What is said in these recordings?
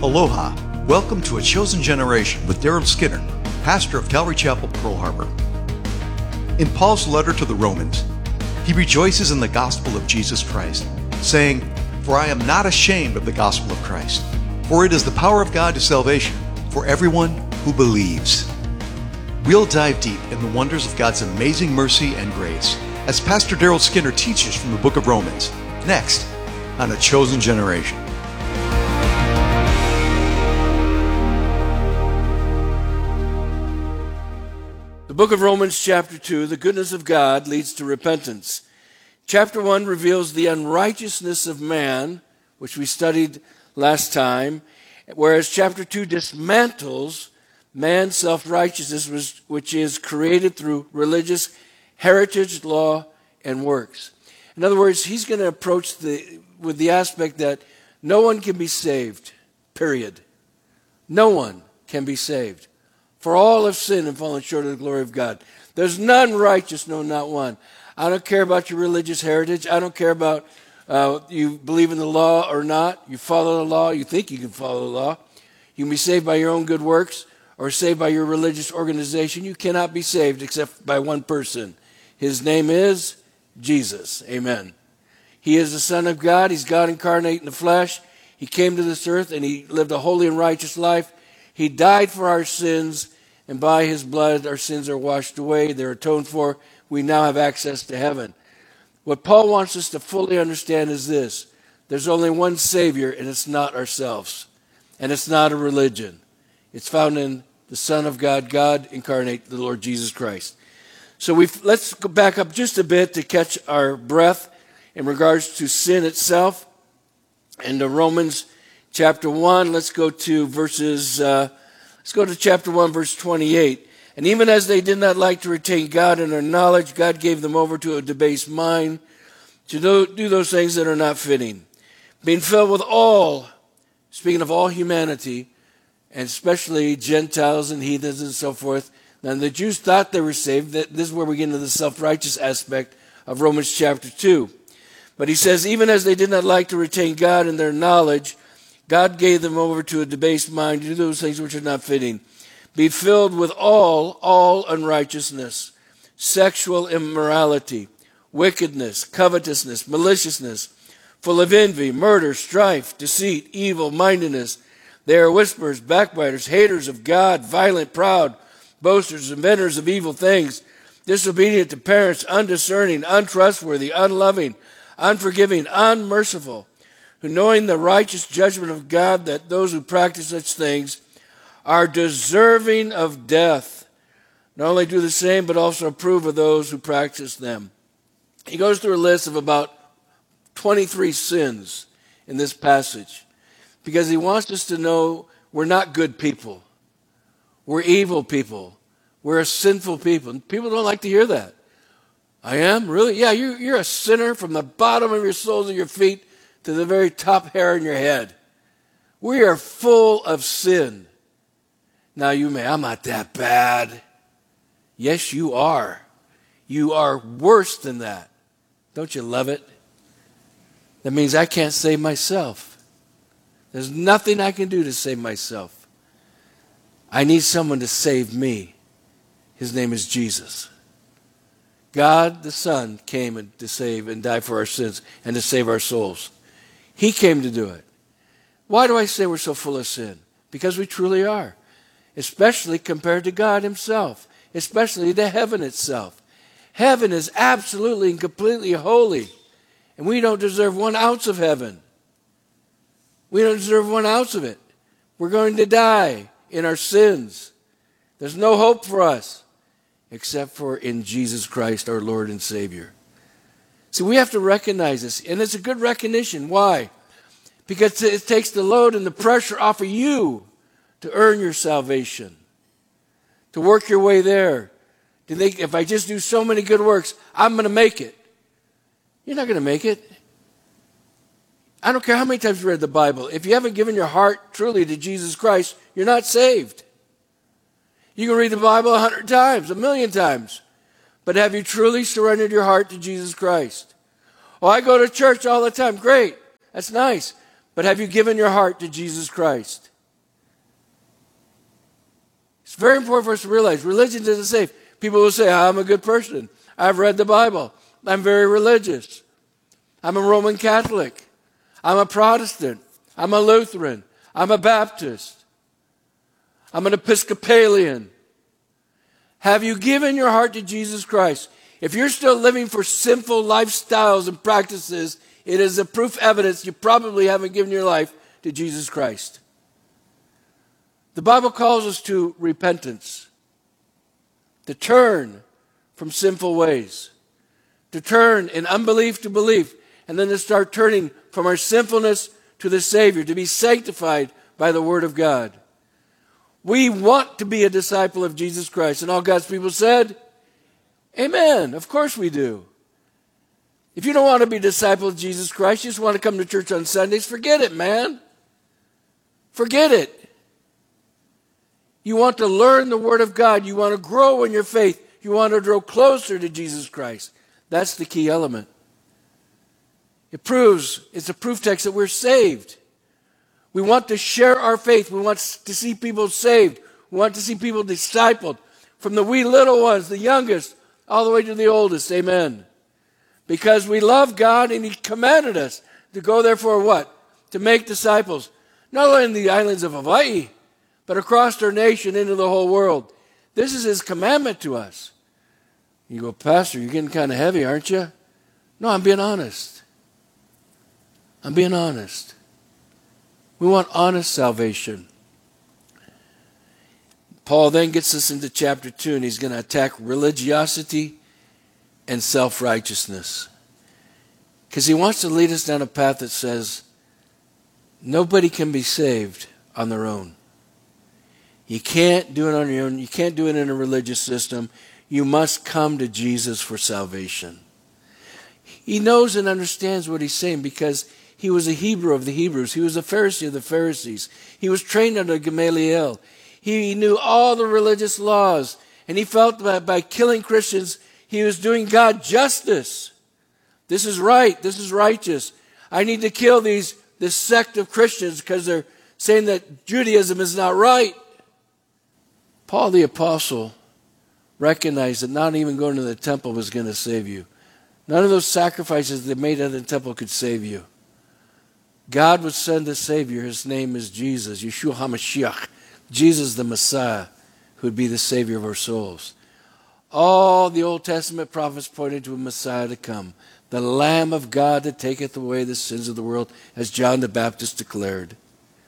Aloha. Welcome to A Chosen Generation with Daryl Skinner, pastor of Calvary Chapel, Pearl Harbor. In Paul's letter to the Romans, he rejoices in the gospel of Jesus Christ, saying, "For I am not ashamed of the gospel of Christ, for it is the power of God to salvation for everyone who believes." We'll dive deep in the wonders of God's amazing mercy and grace as Pastor Daryl Skinner teaches from the book of Romans, next on A Chosen Generation. The book of Romans chapter 2, the goodness of God leads to repentance. Chapter 1 reveals the unrighteousness of man, which we studied last time, whereas chapter 2 dismantles man's self-righteousness, which is created through religious heritage, law, and works. In other words, he's going to approach with the aspect that no one can be saved, period. No one can be saved. For all have sinned and fallen short of the glory of God. There's none righteous, no, not one. I don't care about your religious heritage. I don't care about you believe in the law or not. You follow the law. You think you can follow the law. You can be saved by your own good works or saved by your religious organization. You cannot be saved except by one person. His name is Jesus. Amen. He is the Son of God. He's God incarnate in the flesh. He came to this earth and he lived a holy and righteous life. He died for our sins, and by his blood our sins are washed away. They're atoned for. We now have access to heaven. What Paul wants us to fully understand is this. There's only one Savior, and it's not ourselves. And it's not a religion. It's found in the Son of God, God incarnate, the Lord Jesus Christ. So let's go back up just a bit to catch our breath in regards to sin itself. And Romans chapter 1, let's go to chapter 1, verse 28. And even as they did not like to retain God in their knowledge, God gave them over to a debased mind to do those things that are not fitting. Being filled with all, speaking of all humanity, and especially Gentiles and heathens and so forth. Now the Jews thought they were saved. This is where we get into the self-righteous aspect of Romans chapter 2. But he says, even as they did not like to retain God in their knowledge, God gave them over to a debased mind to do those things which are not fitting. Be filled with all unrighteousness, sexual immorality, wickedness, covetousness, maliciousness, full of envy, murder, strife, deceit, evil-mindedness. They are whisperers, backbiters, haters of God, violent, proud, boasters, inventors of evil things, disobedient to parents, undiscerning, untrustworthy, unloving, unforgiving, unmerciful, who knowing the righteous judgment of God that those who practice such things are deserving of death, not only do the same, but also approve of those who practice them. He goes through a list of about 23 sins in this passage because he wants us to know we're not good people. We're evil people. We're a sinful people. People don't like to hear that. I am? Really? Yeah, you're a sinner from the bottom of your soles of your feet to the very top hair in your head. We are full of sin. Now you may, I'm not that bad. Yes, you are. You are worse than that. Don't you love it? That means I can't save myself. There's nothing I can do to save myself. I need someone to save me. His name is Jesus. God the Son came to save and die for our sins and to save our souls. He came to do it. Why do I say we're so full of sin? Because we truly are. Especially compared to God himself. Especially to heaven itself. Heaven is absolutely and completely holy. And we don't deserve 1 ounce of heaven. We don't deserve 1 ounce of it. We're going to die in our sins. There's no hope for us except for in Jesus Christ, our Lord and Savior. So we have to recognize this, and it's a good recognition. Why? Because it takes the load and the pressure off of you to earn your salvation, to work your way there, to think if I just do so many good works, I'm going to make it. You're not going to make it. I don't care how many times you read the Bible. If you haven't given your heart truly to Jesus Christ, you're not saved. You can read the Bible 100 times, 1,000,000 times. But have you truly surrendered your heart to Jesus Christ? Oh, I go to church all the time. Great. That's nice. But have you given your heart to Jesus Christ? It's very important for us to realize religion doesn't save. People will say, I'm a good person. I've read the Bible. I'm very religious. I'm a Roman Catholic. I'm a Protestant. I'm a Lutheran. I'm a Baptist. I'm an Episcopalian. Have you given your heart to Jesus Christ? If you're still living for sinful lifestyles and practices, it is a proof evidence you probably haven't given your life to Jesus Christ. The Bible calls us to repentance, to turn from sinful ways, to turn in unbelief to belief, and then to start turning from our sinfulness to the Savior, to be sanctified by the Word of God. We want to be a disciple of Jesus Christ. And all God's people said, amen. Of course we do. If you don't want to be a disciple of Jesus Christ, you just want to come to church on Sundays, forget it, man. Forget it. You want to learn the Word of God. You want to grow in your faith. You want to grow closer to Jesus Christ. That's the key element. It's a proof text that we're saved. We want to share our faith. We want to see people saved. We want to see people discipled. From the wee little ones, the youngest, all the way to the oldest. Amen. Because we love God and He commanded us to go therefore what? To make disciples. Not only in the islands of Hawaii, but across our nation into the whole world. This is His commandment to us. You go, Pastor, you're getting kind of heavy, aren't you? No, I'm being honest. I'm being honest. We want honest salvation. Paul then gets us into chapter 2, and he's going to attack religiosity and self-righteousness. Because he wants to lead us down a path that says nobody can be saved on their own. You can't do it on your own. You can't do it in a religious system. You must come to Jesus for salvation. He knows and understands what he's saying because he was a Hebrew of the Hebrews. He was a Pharisee of the Pharisees. He was trained under Gamaliel. He knew all the religious laws. And he felt that by killing Christians, he was doing God justice. This is right. This is righteous. I need to kill this sect of Christians because they're saying that Judaism is not right. Paul the Apostle recognized that not even going to the temple was going to save you. None of those sacrifices they made at the temple could save you. God would send a Savior. His name is Jesus, Yeshua HaMashiach, Jesus the Messiah, who would be the Savior of our souls. All the Old Testament prophets pointed to a Messiah to come, the Lamb of God that taketh away the sins of the world, as John the Baptist declared.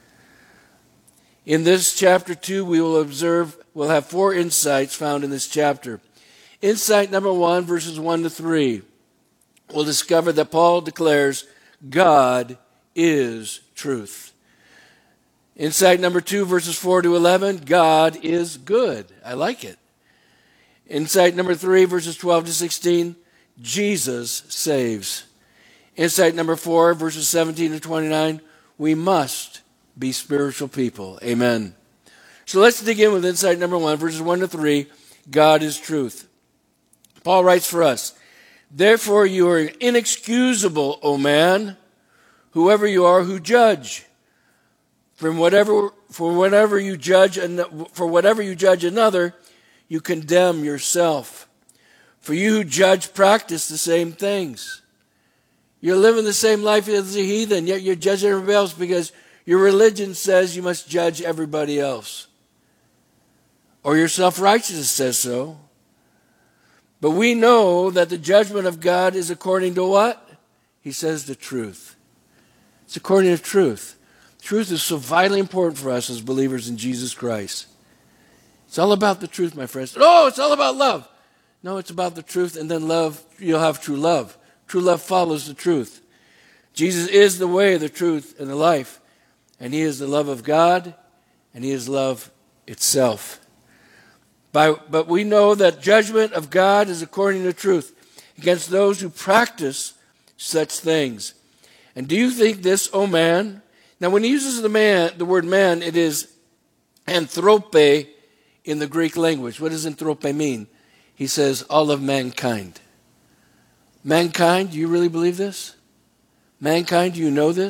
In this chapter 2, we'll have 4 insights found in this chapter. Insight number 1, verses 1 to 3. We'll discover that Paul declares God is truth. Insight number 2, verses 4 to 11, God is good. I like it. Insight number 3, verses 12 to 16, Jesus saves. Insight number 4, verses 17 to 29, we must be spiritual people. Amen. So let's dig in with insight number 1, verses 1 to 3, God is truth. Paul writes for us, therefore you are inexcusable, O man, whoever you are who judge. For whatever you judge another, you condemn yourself. For you who judge practice the same things. You're living the same life as a heathen, yet you're judging everybody else because your religion says you must judge everybody else. Or your self-righteousness says so. But we know that the judgment of God is according to what? He says the truth. It's according to truth. Truth is so vitally important for us as believers in Jesus Christ. It's all about the truth, my friends. Oh, it's all about love. No, it's about the truth, and then love, you'll have true love. True love follows the truth. Jesus is the way, the truth, and the life. And He is the love of God, and He is love itself. But we know that judgment of God is according to truth against those who practice such things. And do you think this, O man? Now when he uses the word man, it is anthrope in the Greek language. What does anthrope mean? He says all of mankind. Mankind, do you really believe this? Mankind, do you know this?